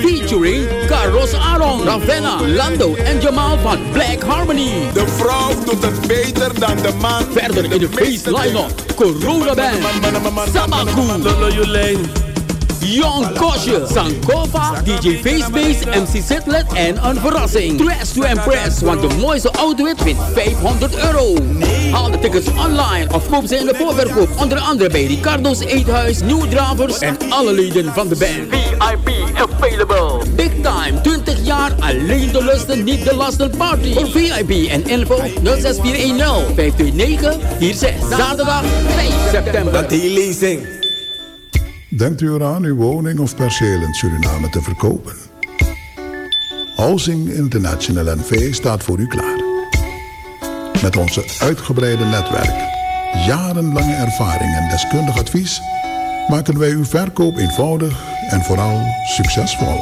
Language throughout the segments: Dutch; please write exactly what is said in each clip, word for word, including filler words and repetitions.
Featuring Carlos Aaron, Ravenna, Lando en Jamal van Black Harmony. De vrouw doet het beter dan de man. Verder in de feest line-up Corona Band, Sabaku, Young Kosje, Sankova, D J Facebase, M C Zitlet en een verrassing. Dress to impress, want de mooiste outfit wint vijfhonderd euro. Haal de tickets online of koop ze in de voorverkoop. Onder andere bij Ricardo's Eethuis, Nieuw Dravers en alle leden van de band. V I P available. Big time, twintig jaar, alleen de lusten, niet de lasten party. Voor V I P en info nul zes vier een nul vijf twee negen vier zes. Zaterdag vijf september. Dat die leasing. Denkt u eraan uw woning of perceel in Suriname te verkopen? Housing International N V staat voor u klaar. Met onze uitgebreide netwerk, jarenlange ervaring en deskundig advies maken wij uw verkoop eenvoudig en vooral succesvol.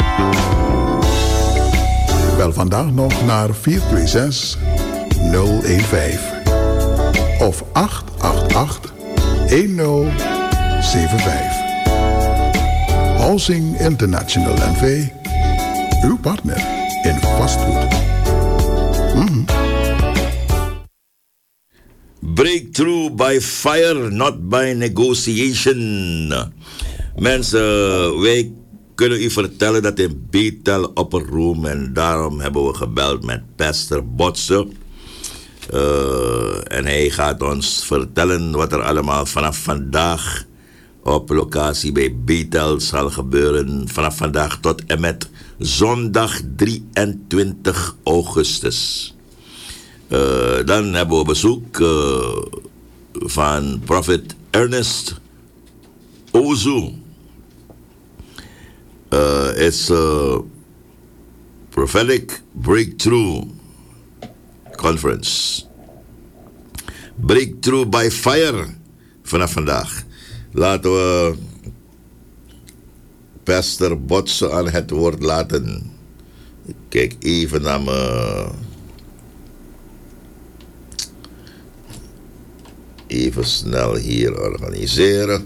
Bel vandaag nog naar vier twee zes nul een vijf of acht acht acht een nul zeven vijf. Housing International N V, uw partner in vastgoed. Mm-hmm. Breakthrough by fire, not by negotiation. Mensen, wij kunnen u vertellen dat in Bethel Upper Room, en daarom hebben we gebeld met Pastor Botsen. Uh, en hij gaat ons vertellen wat er allemaal vanaf vandaag op locatie bij Bethel zal gebeuren. Vanaf vandaag tot en met zondag drieëntwintig augustus. Uh, dan hebben we bezoek uh, van Prophet Ernest Ozu. Uh, it's a prophetic breakthrough conference. Breakthrough by fire vanaf vandaag. Laten we Pastor Botsen aan het woord laten. Ik kijk even naar me. Even snel hier organiseren.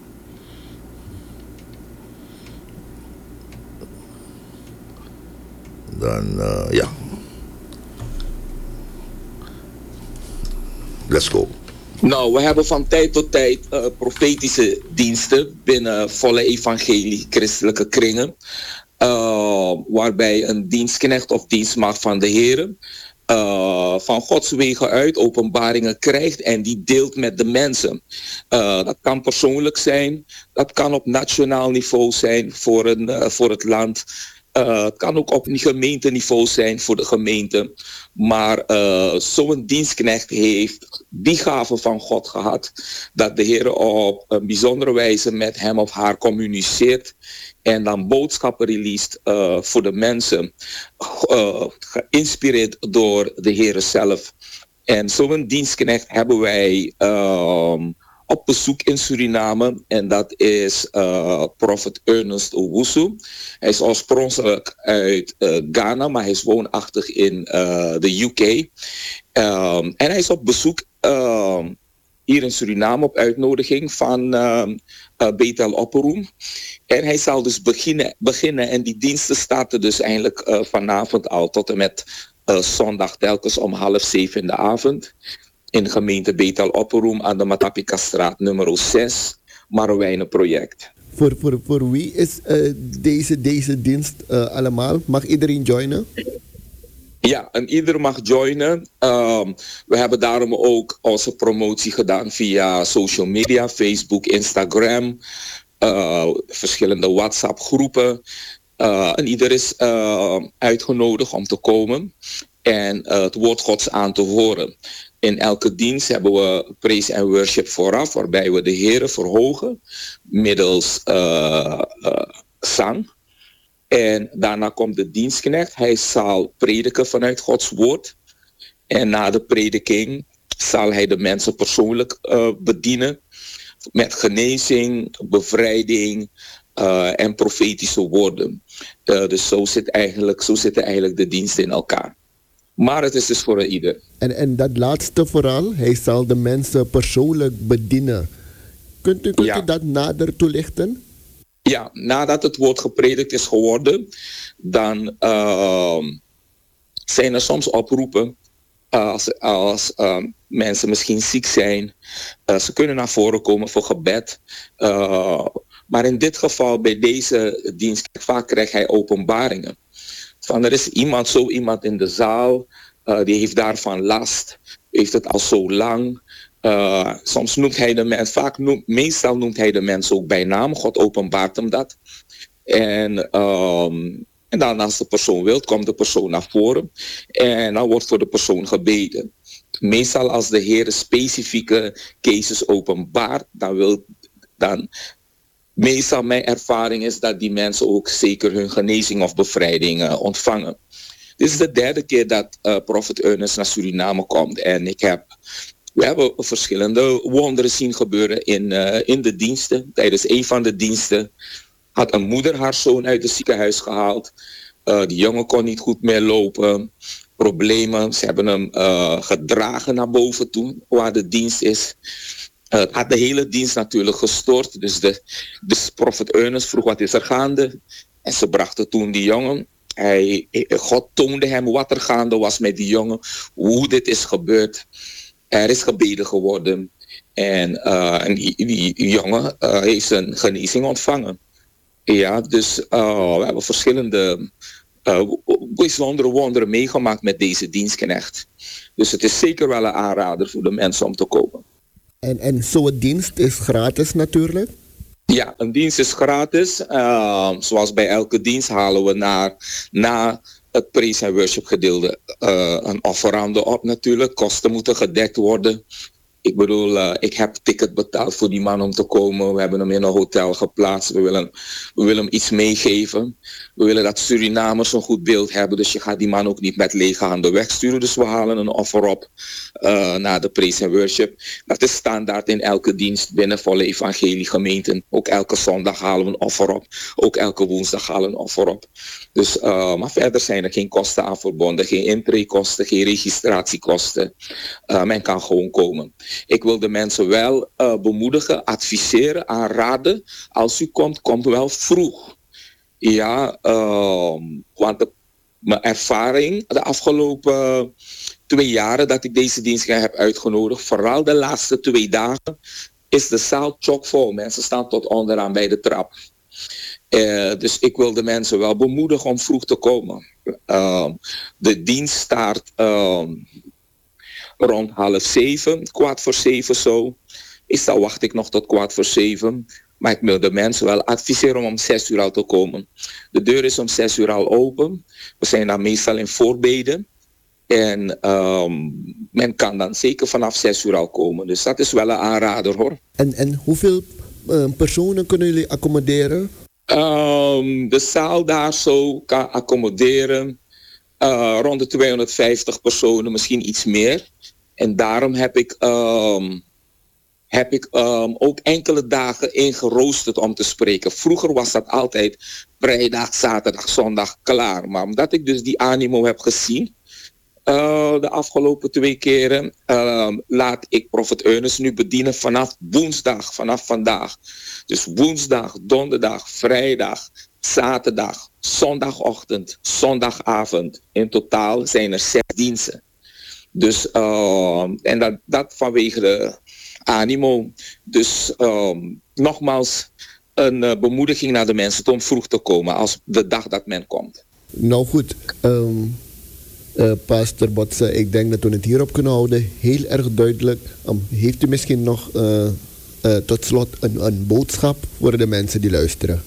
Dan, uh, ja. Let's go. Nou, we hebben van tijd tot tijd uh, profetische diensten binnen volle evangelie christelijke kringen. Uh, waarbij een dienstknecht of dienstmaagd van de Heer uh, van Gods wegen uit openbaringen krijgt en die deelt met de mensen. Uh, dat kan persoonlijk zijn, dat kan op nationaal niveau zijn voor, een, uh, voor het land. Uh, het kan ook op gemeenteniveau zijn voor de gemeente. Maar uh, zo'n dienstknecht heeft die gave van God gehad, dat de Heer op een bijzondere wijze met hem of haar communiceert en dan boodschappen released uh, voor de mensen, uh, geïnspireerd door de Heer zelf. En zo'n dienstknecht hebben wij uh, op bezoek in Suriname en dat is uh, Prophet Ernest Owusu. Hij is oorspronkelijk uit uh, Ghana, maar hij is woonachtig in uh, de U K. Um, en hij is op bezoek uh, hier in Suriname op uitnodiging van uh, uh, Bethel Upper Room. En hij zal dus beginnen, beginnen en die diensten starten dus eigenlijk uh, vanavond al tot en met uh, zondag telkens om half zeven in de avond. In de gemeente Bethel Upper Room aan de Matapika-straat nummer zes, Marowijnenproject. Voor, voor, voor wie is uh, deze, deze dienst uh, allemaal? Mag iedereen joinen? Ja, en ieder mag joinen. Um, we hebben daarom ook onze promotie gedaan via social media, Facebook, Instagram, uh, verschillende WhatsApp-groepen. Uh, en ieder is uh, uitgenodigd om te komen en uh, het woord Gods aan te horen. In elke dienst hebben we praise en worship vooraf, waarbij we de Heere verhogen middels uh, uh, zang. En daarna komt de dienstknecht. Hij zal prediken vanuit Gods woord. En na de prediking zal hij de mensen persoonlijk uh, bedienen met genezing, bevrijding uh, en profetische woorden. Uh, dus zo, zit eigenlijk, zo zitten eigenlijk de diensten in elkaar. Maar het is dus voor ieder. En, en dat laatste vooral, hij zal de mensen persoonlijk bedienen. Kunt u, kunt ja. u dat nader toelichten? ja, nadat het woord gepredikt is geworden, dan uh, zijn er soms oproepen als, als uh, mensen misschien ziek zijn. Uh, ze kunnen naar voren komen voor gebed. Uh, maar in dit geval, bij deze dienst, vaak krijgt hij openbaringen. Van er is iemand, zo iemand in de zaal, uh, die heeft daarvan last, heeft het al zo lang. Uh, soms noemt hij de mens, vaak noemt, meestal noemt hij de mens ook bij naam. God openbaart hem dat. En, um, en dan als de persoon wil, komt de persoon naar voren. En dan wordt voor de persoon gebeden. Meestal als de Heer specifieke cases openbaart, dan wil dan... Meestal mijn ervaring is dat die mensen ook zeker hun genezing of bevrijding uh, ontvangen. Dit is de derde keer dat uh, Prophet Ernest naar Suriname komt. En ik heb, we hebben verschillende wonderen zien gebeuren in, uh, in de diensten. Tijdens een van de diensten had een moeder haar zoon uit het ziekenhuis gehaald. Uh, die jongen kon niet goed meer lopen. Problemen. Ze hebben hem uh, gedragen naar boven toe, waar de dienst is. Uh, had de hele dienst natuurlijk gestoord. Dus de, de Prophet Ernest vroeg wat is er gaande. En ze brachten toen die jongen. Hij, God toonde hem wat er gaande was met die jongen. Hoe dit is gebeurd. Er is gebeden geworden. En, uh, en die, die jongen uh, heeft een genezing ontvangen. Ja, dus uh, we hebben verschillende uh, bijzondere wonderen meegemaakt met deze dienstknecht. Dus het is zeker wel een aanrader voor de mensen om te komen. En, en zo'n dienst is gratis natuurlijk? Ja, een dienst is gratis. Uh, zoals bij elke dienst halen we naar, na het praise en worship gedeelte uh, een offerande op natuurlijk. Kosten moeten gedekt worden. Ik bedoel, uh, ik heb ticket betaald voor die man om te komen. We hebben hem in een hotel geplaatst. We willen, we willen hem iets meegeven. We willen dat Surinamers een goed beeld hebben. Dus je gaat die man ook niet met lege handen wegsturen. Dus we halen een offer op uh, naar de praise en worship. Dat is standaard in elke dienst binnen Volle Evangelie gemeenten. Ook elke zondag halen we een offer op. Ook elke woensdag halen we een offer op. Dus, uh, maar verder zijn er geen kosten aan verbonden. Geen intreekosten, geen registratiekosten. Uh, men kan gewoon komen. Ik wil de mensen wel uh, bemoedigen, adviseren, aanraden. Als u komt, komt wel vroeg. Ja, uh, want de, mijn ervaring de afgelopen twee jaren dat ik deze dienst heb uitgenodigd, vooral de laatste twee dagen, is de zaal chockvol. Mensen staan tot onderaan bij de trap. Uh, dus ik wil de mensen wel bemoedigen om vroeg te komen. Uh, de dienst start uh, rond half zeven, kwart voor zeven zo. Meestal wacht ik nog tot kwart voor zeven. Maar ik wil de mensen wel adviseren om om zes uur al te komen. De deur is om zes uur al open. We zijn dan meestal in voorbeden. En um, men kan dan zeker vanaf zes uur al komen. Dus dat is wel een aanrader hoor. En, en hoeveel uh, personen kunnen jullie accommoderen? Um, de zaal daar zo kan accommoderen uh, rond de tweehonderdvijftig personen, misschien iets meer. En daarom heb ik, um, heb ik um, ook enkele dagen ingeroosterd om te spreken. Vroeger was dat altijd vrijdag, zaterdag, zondag klaar. Maar omdat ik dus die animo heb gezien uh, de afgelopen twee keren, uh, laat ik Prophet Ernest nu bedienen vanaf woensdag, vanaf vandaag. Dus woensdag, donderdag, vrijdag, zaterdag, zondagochtend, zondagavond. In totaal zijn er zes diensten. Dus, uh, en dat, dat vanwege de animo. Dus uh, nogmaals een uh, bemoediging naar de mensen om vroeg te komen als de dag dat men komt. Nou goed, um, uh, Pastor Botse, ik denk dat we het hierop kunnen houden. Heel erg duidelijk. Um, heeft u misschien nog uh, uh, tot slot een, een boodschap voor de mensen die luisteren?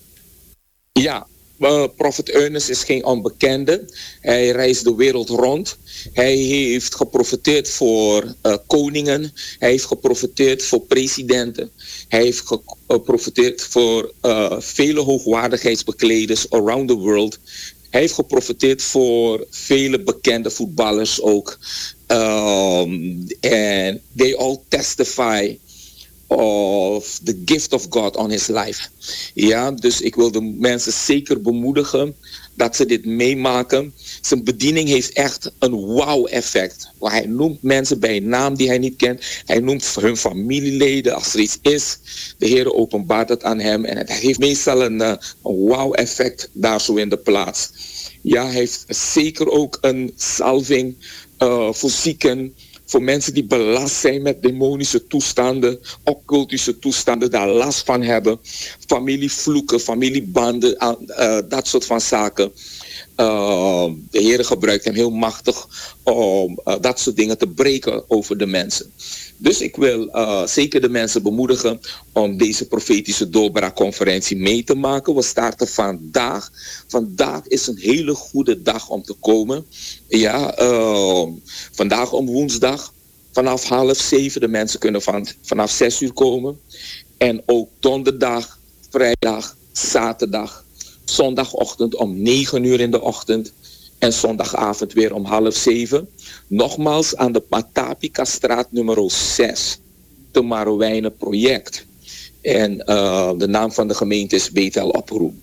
Ja. Uh, Prophet Ernest is geen onbekende. Hij reist de wereld rond. Hij heeft geprofeteerd voor uh, koningen. Hij heeft geprofeteerd voor presidenten. Hij heeft geprofeteerd voor uh, vele hoogwaardigheidsbekleders around the world. Hij heeft geprofeteerd voor vele bekende voetballers ook. En um, they all testify of the gift of God on his life. Ja, dus ik wil de mensen zeker bemoedigen dat ze dit meemaken. Zijn bediening heeft echt een wow-effect. Hij noemt mensen bij een naam die hij niet kent. Hij noemt hun familieleden als er iets is. De Heer openbaart het aan hem. En het heeft meestal een, een wow-effect daar zo in de plaats. Ja, hij heeft zeker ook een salving uh, voor zieken. Voor mensen die belast zijn met demonische toestanden, occultische toestanden, daar last van hebben. Familievloeken, familiebanden, uh, dat soort van zaken. Uh, de Heer gebruikt hem heel machtig om uh, dat soort dingen te breken over de mensen. Dus ik wil uh, zeker de mensen bemoedigen om deze profetische doorbraakconferentie mee te maken. We starten vandaag. Vandaag is een hele goede dag om te komen. Ja, uh, vandaag om woensdag vanaf half zeven. De mensen kunnen van, vanaf zes uur komen. En ook donderdag, vrijdag, zaterdag, zondagochtend om negen uur in de ochtend. En zondagavond weer om half zeven. Nogmaals aan de Patapika-straat nummer zes. De Marowijnen project. En uh, de naam van de gemeente is Bethel Oproep.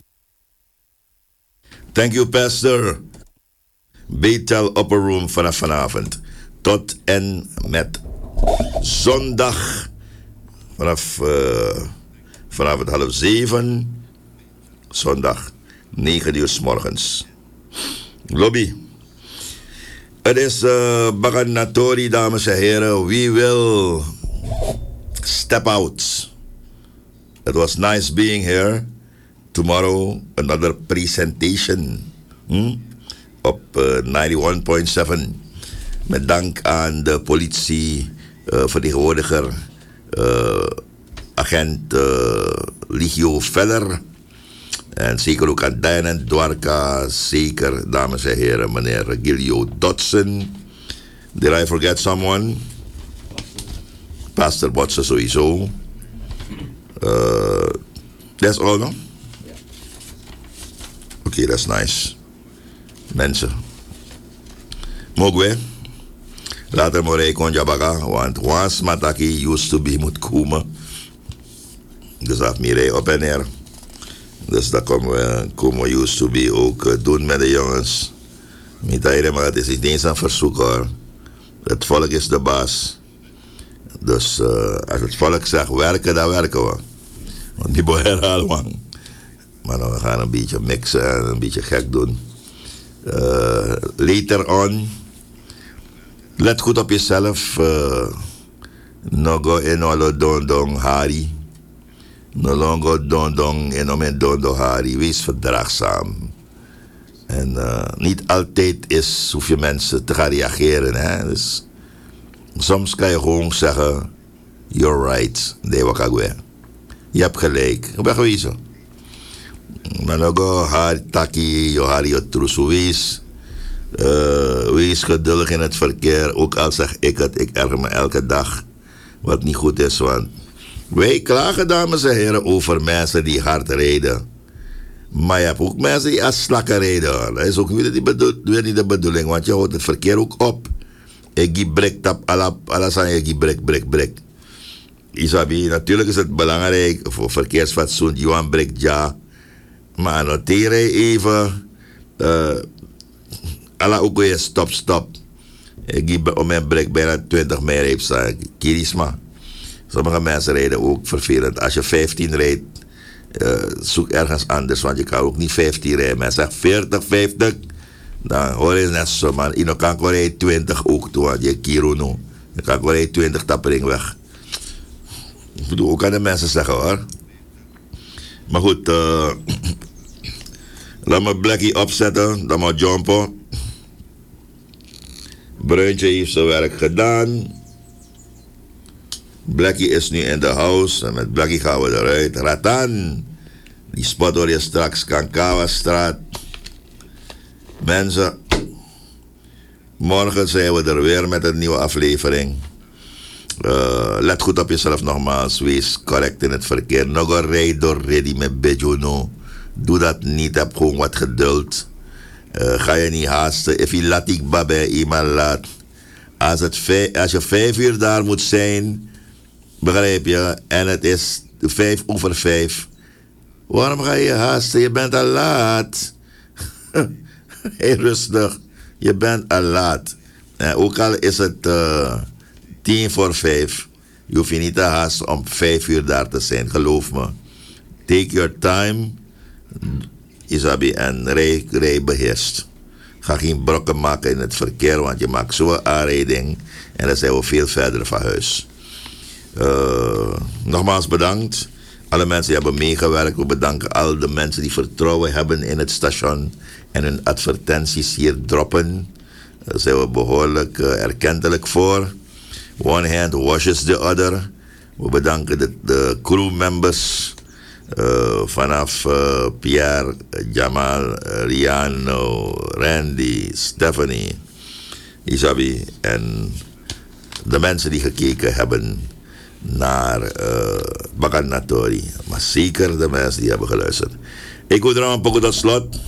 Thank you, Pastor. Bethel Upper Room vanaf vanavond. Tot en met zondag. Vanaf uh, vanavond half zeven. Zondag negen uur 's morgens. Lobby. Het is uh, Baganatori, dames en heren. We will step out. It was nice being here. Tomorrow, another presentation. Hmm? Op uh, negenennegentig komma zeven. Met dank aan de politie, uh, vertegenwoordiger, uh, agent uh, Ligio Veller. En zeker ook aan Diane en Dwarka, zeker, dames en heren, meneer Gilio Dodson. Did I forget someone? Pastor Botsen sowieso. Uh, that's all, no? Oké, okay, that's nice. Mensen. Mogen we? Later morgen kon jabaga, want once mataki used to be moet komen. Dus dat meer op en neer. Dus dat komen we, komen we used to be ook uh, doen met de jongens. Niet iedereen, maar het is niet eens een verzoek hoor. Het volk is de baas. Dus uh, als het volk zegt werken, dan werken we. Want die boy herhalen man. Maar dan gaan we een beetje mixen en een beetje gek doen. Uh, later on. Let goed op jezelf. Uh, no go in alle don don hari. No longer don don en om en don don hari. Wees verdraagzaam. En uh, niet altijd is, hoef je mensen te gaan reageren. Hè? Dus, soms kan je gewoon zeggen, you're right. Je hebt gelijk. Wegwezen. Maar no go hari taki, yo hari yo trusu. Wees, uh, wees geduldig in het verkeer. Ook al zeg ik het, ik erger me elke dag. Wat niet goed is, want wij klagen, dames en heren, over mensen die hard rijden. Maar je hebt ook mensen die als slakken rijden. Dat is ook weer niet, bedoel, weer niet de bedoeling, want je houdt het verkeer ook op. Ik geef brek tap, alles aan je geef brek, brek, brek. Isabi, natuurlijk is het belangrijk voor verkeersfatsoen, je want brek ja. Maar noteer je even, uh, alla ook weer stop, stop. Ik geef om mijn brek bijna twintig mijl heeft staan, kirisma. Sommige mensen rijden ook vervelend. Als je vijftien rijdt, uh, zoek ergens anders, want je kan ook niet vijftien rijden. Men zegt veertig, vijftig, dan hoor je net zo, man. Je kan ook rijden twintig ook toe, want je kiro no. Je kan ook rijden twintig tappering weg. Ik bedoel, ook aan de mensen zeggen hoor. Maar goed, uh, laat me Blackie opzetten, dan moet jumpen. Bruintje heeft zijn werk gedaan. Blackie is nu in de house en met Blackie gaan we eruit. Ratan, die spot waar je straks Kankawa-straat. Mensen, morgen zijn we er weer met een nieuwe aflevering. Uh, let goed op jezelf nogmaals. Wees correct in het verkeer. Nog een rijd door ready met Bejono. Doe dat niet. Heb gewoon wat geduld. Uh, ga je niet haasten. If je laat ik bij iemand laat. Als, het vijf, als je vijf uur daar moet zijn, Begrijp je? En het is vijf over vijf. Waarom ga je haasten? Je bent al laat. Hey, rustig. Je bent al laat. En ook al is het uh, tien voor vijf. Je hoeft je niet te haasten om vijf uur daar te zijn. Geloof me. Take your time. Isabi, en rij, rij beheerst. Ga geen brokken maken in het verkeer, want je maakt zo'n aanrijding. En dan zijn we veel verder van huis. Uh, nogmaals bedankt. Alle mensen die hebben meegewerkt. We bedanken al de mensen die vertrouwen hebben in het station. En hun advertenties hier droppen. Daar zijn we behoorlijk uh, erkentelijk voor. One hand washes the other. We bedanken de, de crewmembers. Uh, vanaf uh, Pierre, Jamal, uh, Riano, Randy, Stephanie, Isabi en de mensen die gekeken hebben naar uh, Bakanatori. Maar zeker de mensen die hebben geluisterd. Ik wil er een poco tot slot.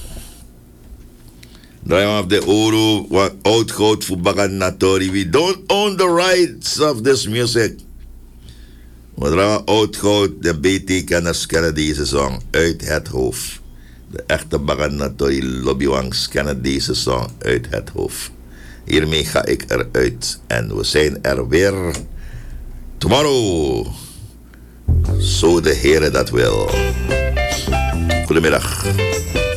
Draai op de Oro, oud goud voor Bakanatori. We don't own the rights of this music. We draaien oud goud, de B T-kenners kennen deze song uit het hoofd. De echte Bakanatori Lobbywangs kennen deze song uit het hoofd. Hiermee ga ik eruit en we zijn er weer tomorrow. Zo de Heere dat wil. Goedemiddag.